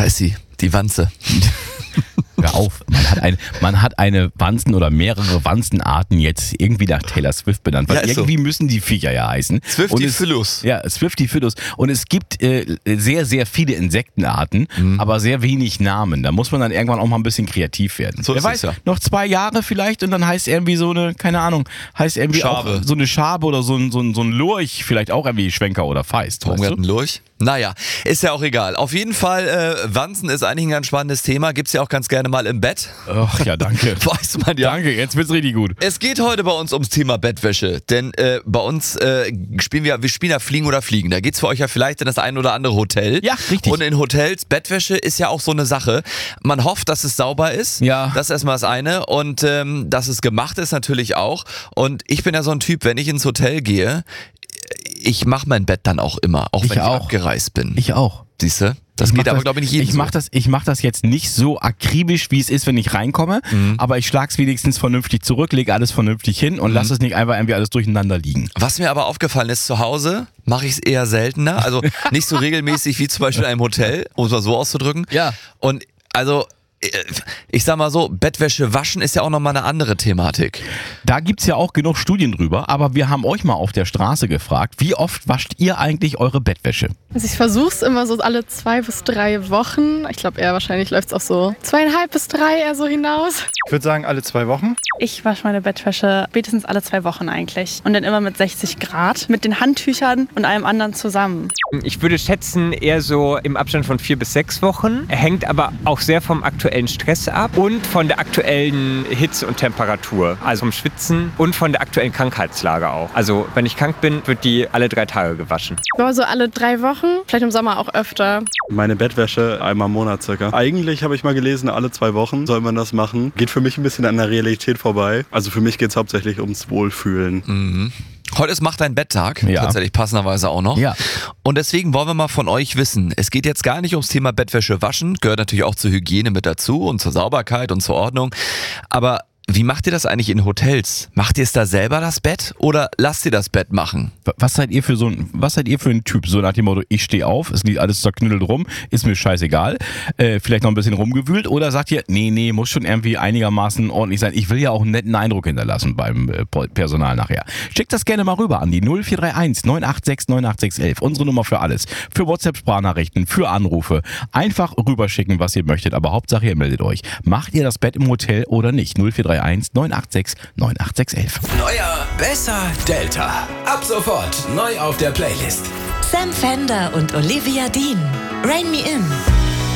ist sie? Die Wanze. Hör auf, man hat eine Wanzen oder mehrere Wanzenarten jetzt irgendwie nach Taylor Swift benannt, weil irgendwie müssen die Viecher ja heißen. Swiftifilus. Ja, Swiftifilus. Und es gibt sehr, sehr viele Insektenarten, aber sehr wenig Namen. Da muss man dann irgendwann auch mal ein bisschen kreativ werden. So Wer weiß, noch 2 Jahre vielleicht und dann heißt irgendwie so eine, keine Ahnung, heißt irgendwie Schabe. auch so eine Schabe oder so ein Lurch, vielleicht auch irgendwie Schwenker oder Feist. Warum ein Lurch? Naja, ist ja auch egal. Auf jeden Fall, Wanzen ist eigentlich ein ganz spannendes Thema. Gibt's ja auch ganz gerne mal im Bett. Ach ja, danke. Weiß man ja. Danke, jetzt wird's richtig gut. Es geht heute bei uns ums Thema Bettwäsche, denn bei uns spielen wir ja Fliegen oder Fliegen. Da geht's für euch ja vielleicht in das ein oder andere Hotel. Ja, richtig. Und in Hotels, Bettwäsche ist ja auch so eine Sache. Man hofft, dass es sauber ist. Ja. Das ist erstmal das eine. Und dass es gemacht ist natürlich auch. Und ich bin ja so ein Typ, wenn ich ins Hotel gehe, ich mache mein Bett dann auch immer, auch wenn ich abgereist bin. Ich auch. Siehst du? Das geht aber, glaube ich, nicht jedem so. Ich mach das jetzt nicht so akribisch, wie es ist, wenn ich reinkomme, aber ich schlag's wenigstens vernünftig zurück, lege alles vernünftig hin und lasse es nicht einfach irgendwie alles durcheinander liegen. Was mir aber aufgefallen ist, zu Hause mache ich es eher seltener, also nicht so regelmäßig wie zum Beispiel in einem Hotel, um es mal so auszudrücken. Ja. Und also ich sag mal so, Bettwäsche waschen ist ja auch nochmal eine andere Thematik. Da gibt's ja auch genug Studien drüber, aber wir haben euch mal auf der Straße gefragt, wie oft wascht ihr eigentlich eure Bettwäsche? Also ich versuche es immer so alle 2 bis 3 Wochen. Ich glaube eher wahrscheinlich läuft es auch so 2,5 bis 3 eher so hinaus. Ich würde sagen alle 2 Wochen. Ich wasche meine Bettwäsche spätestens alle 2 Wochen eigentlich. Und dann immer mit 60 Grad, mit den Handtüchern und allem anderen zusammen. Ich würde schätzen eher so im Abstand von 4 bis 6 Wochen. Hängt aber auch sehr vom aktuellen Stress ab und von der aktuellen Hitze und Temperatur. Also vom Schwitzen und von der aktuellen Krankheitslage auch. Also wenn ich krank bin, wird die alle 3 Tage gewaschen. Ja, so alle 3 Wochen, vielleicht im Sommer auch öfter. Meine Bettwäsche einmal im Monat circa. Eigentlich habe ich mal gelesen, alle 2 Wochen soll man das machen. Geht für mich ein bisschen an der Realität vorbei. Also für mich geht es hauptsächlich ums Wohlfühlen. Mhm. Heute ist Macht dein Betttag, tatsächlich passenderweise auch noch. Ja. Und deswegen wollen wir mal von euch wissen, es geht jetzt gar nicht ums Thema Bettwäsche waschen, gehört natürlich auch zur Hygiene mit dazu und zur Sauberkeit und zur Ordnung. Aber wie macht ihr das eigentlich in Hotels? Macht ihr es da selber das Bett oder lasst ihr das Bett machen? Was seid ihr für ein Typ? So nach dem Motto, ich stehe auf, es liegt alles zerknüttelt rum, ist mir scheißegal. Vielleicht noch ein bisschen rumgewühlt oder sagt ihr, nee, muss schon irgendwie einigermaßen ordentlich sein. Ich will ja auch einen netten Eindruck hinterlassen beim Personal nachher. Schickt das gerne mal rüber an die 0431 986 98611. Unsere Nummer für alles. Für WhatsApp-Sprachnachrichten, für Anrufe. Einfach rüberschicken, was ihr möchtet. Aber Hauptsache, ihr meldet euch. Macht ihr das Bett im Hotel oder nicht? 0431 986 98611. Neuer, besser, Delta. Ab sofort neu auf der Playlist. Sam Fender und Olivia Dean. Rain Me In.